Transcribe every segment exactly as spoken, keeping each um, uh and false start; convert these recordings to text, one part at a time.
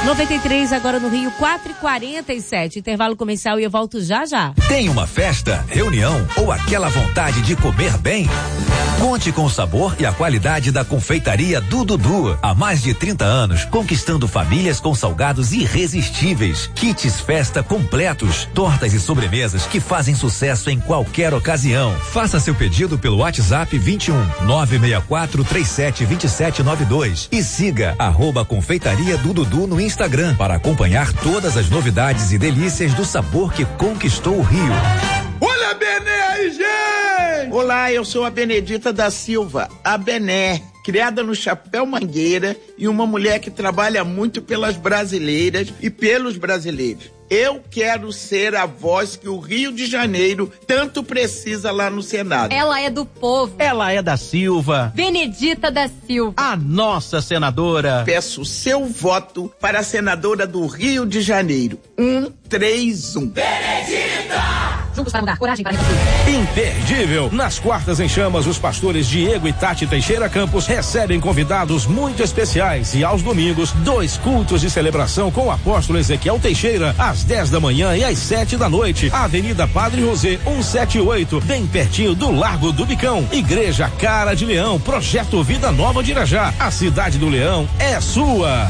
noventa e três, agora no Rio, quatro e quarenta e sete. Intervalo comercial e eu volto já já. Tem uma festa, reunião ou aquela vontade de comer bem? Conte com o sabor e a qualidade da confeitaria do Dudu. Há mais de trinta anos, conquistando famílias com salgados irresistíveis. Kits festa completos, tortas e sobremesas que fazem sucesso em qualquer ocasião. Faça seu pedido pelo WhatsApp vinte e um, nove seis quatro, três sete, dois sete nove dois e siga arroba confeitaria do Dudu no Instagram para acompanhar todas as novidades e delícias do sabor que conquistou o Rio. Olha a Bené aí, gente! Olá, eu sou a Benedita da Silva, a Bené, criada no Chapéu Mangueira e uma mulher que trabalha muito pelas brasileiras e pelos brasileiros. Eu quero ser a voz que o Rio de Janeiro tanto precisa lá no Senado. Ela é do povo. Ela é da Silva. Benedita da Silva. A nossa senadora. Peço seu voto para a senadora do Rio de Janeiro. Um, três, um. Benedita! Juntos para mudar, coragem para repetir. Imperdível. Nas quartas em chamas, os pastores Diego e Tati Teixeira Campos recebem convidados muito especiais e aos domingos, dois cultos de celebração com o apóstolo Ezequiel Teixeira, às dez da manhã e às sete da noite. Avenida Padre José, cento e setenta e oito, bem pertinho do Largo do Bicão. Igreja Cara de Leão, Projeto Vida Nova de Irajá. A cidade do Leão é sua.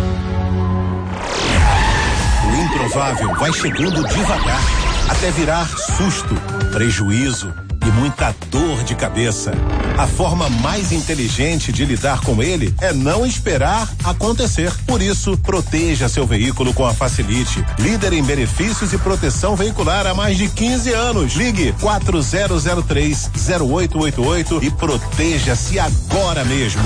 O improvável vai chegando devagar, até virar susto, prejuízo e muita dor de cabeça. A forma mais inteligente de lidar com ele é não esperar acontecer. Por isso, proteja seu veículo com a Facilite, líder em benefícios e proteção veicular há mais de quinze anos. Ligue quatro zero zero três, zero oito oito oito e proteja-se agora mesmo.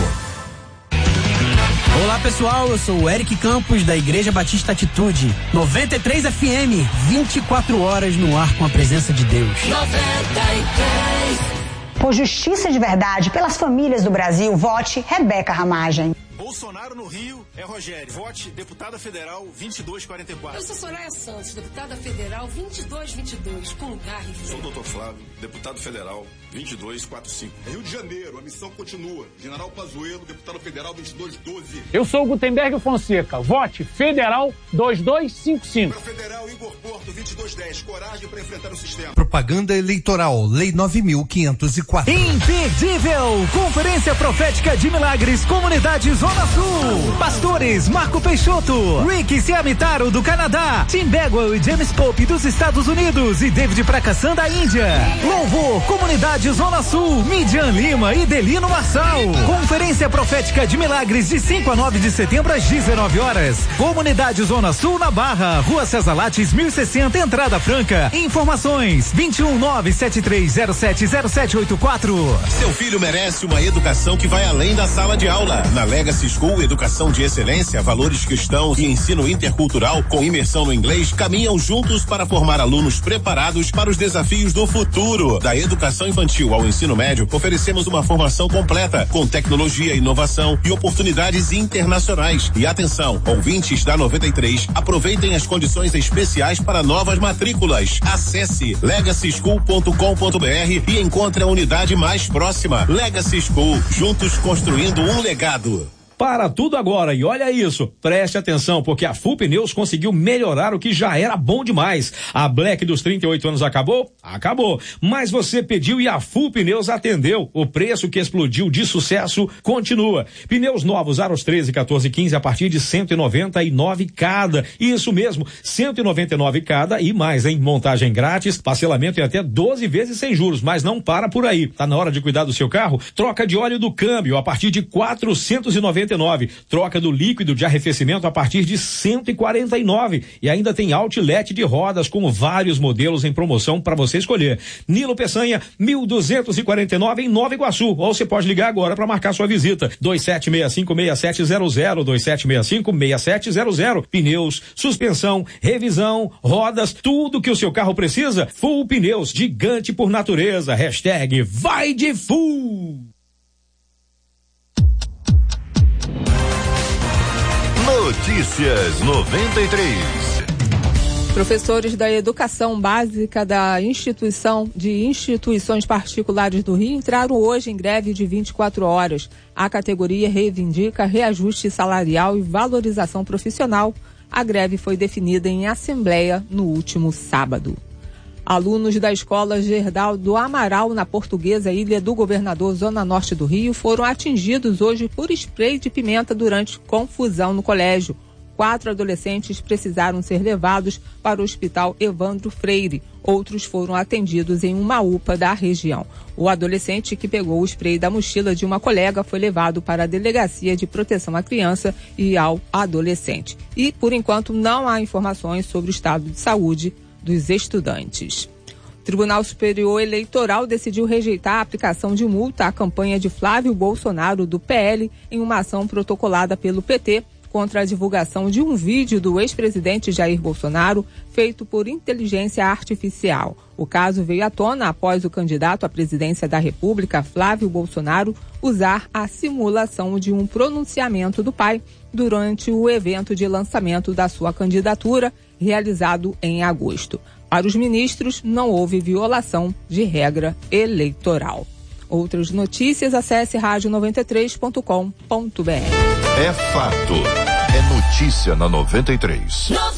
Olá pessoal, eu sou o Eric Campos da Igreja Batista Atitude, noventa e três F M, vinte e quatro horas no ar com a presença de Deus. noventa e três. Por justiça de verdade, pelas famílias do Brasil, vote Rebeca Ramagem. Bolsonaro no Rio é Rogério. Vote deputada federal vinte e dois quarenta e quatro. Eu sou Soraya Santos, deputada federal vinte e dois vinte e dois, com lugar e Sou o doutor Flávio, deputado federal vinte e dois quarenta e cinco. Rio de Janeiro, a missão continua. General Pazuello, deputado federal vinte e dois doze. Eu sou o Gutenberg Fonseca. Vote federal vinte e dois cinquenta e cinco. Para federal Igor Porto vinte e dois dez. Coragem para enfrentar o sistema. Propaganda eleitoral, Lei nove mil quinhentos e quatro. Imperdível! Conferência Profética de Milagres, Comunidade Zona Sul. Pastores Marco Peixoto, Rick Siamitaro do Canadá, Tim Bagwell e James Pope dos Estados Unidos e David Prakassan da Índia. Louvor, Comunidade Zona Sul, Midian Lima e Delino Marçal. Conferência Profética de Milagres de cinco a nove de setembro às dezenove horas. Comunidade Zona Sul na Barra, Rua César Lattes mil e sessenta, entrada franca. Informações vinte e um nove sete três zero sete zero sete oito quatro. Seu filho merece uma educação que vai além da sala de aula. Na Legacy School, educação de excelência, valores cristãos e ensino intercultural com imersão no inglês caminham juntos para formar alunos preparados para os desafios do futuro. Da educação infantil ao ensino médio, oferecemos uma formação completa com tecnologia, inovação e oportunidades internacionais. E atenção, ouvintes da noventa e três, aproveitem as condições especiais para novas matrículas. Acesse legacy school ponto com ponto br e encontre a unidade mais próxima. Legacy School, juntos construindo um legado. Para tudo agora e olha isso, preste atenção porque a Full Pneus conseguiu melhorar o que já era bom demais. A Black dos trinta e oito anos acabou? Acabou. Mas você pediu e a Full Pneus atendeu. O preço que explodiu de sucesso continua. Pneus novos aros treze, quatorze, quinze a partir de cento e noventa e nove cada. Isso mesmo, cento e noventa e nove cada e mais, hein? Montagem grátis, parcelamento em até doze vezes sem juros, mas não para por aí. Tá na hora de cuidar do seu carro? Troca de óleo do câmbio a partir de quatrocentos e noventa e nove. Troca do líquido de arrefecimento a partir de cento e quarenta e nove. E ainda tem outlet de rodas com vários modelos em promoção para você escolher. Nilo Peçanha, mil duzentos e quarenta e nove em Nova Iguaçu. Ou você pode ligar agora para marcar sua visita. dois sete seis cinco seis sete zero zero, dois sete seis cinco seis sete zero zero. Pneus, suspensão, revisão, rodas, tudo que o seu carro precisa. Full Pneus, gigante por natureza. Hashtag vai de Full. Notícias noventa e três. Professores da educação básica da instituição de instituições particulares do Rio entraram hoje em greve de vinte e quatro horas. A categoria reivindica reajuste salarial e valorização profissional. A greve foi definida em assembleia no último sábado. Alunos da Escola Gerdau do Amaral, na Portuguesa, Ilha do Governador, Zona Norte do Rio, foram atingidos hoje por spray de pimenta durante confusão no colégio. Quatro adolescentes precisaram ser levados para o Hospital Evandro Freire. Outros foram atendidos em uma U P A da região. O adolescente que pegou o spray da mochila de uma colega foi levado para a Delegacia de Proteção à Criança e ao Adolescente. E, por enquanto, não há informações sobre o estado de saúde dos estudantes. O Tribunal Superior Eleitoral decidiu rejeitar a aplicação de multa à campanha de Flávio Bolsonaro do P L em uma ação protocolada pelo P T contra a divulgação de um vídeo do ex-presidente Jair Bolsonaro feito por inteligência artificial. O caso veio à tona após o candidato à presidência da República, Flávio Bolsonaro, usar a simulação de um pronunciamento do pai durante o evento de lançamento da sua candidatura, realizado em agosto. Para os ministros, não houve violação de regra eleitoral. Outras notícias, acesse rádio noventa e três ponto com ponto br. É fato. É notícia na noventa e três.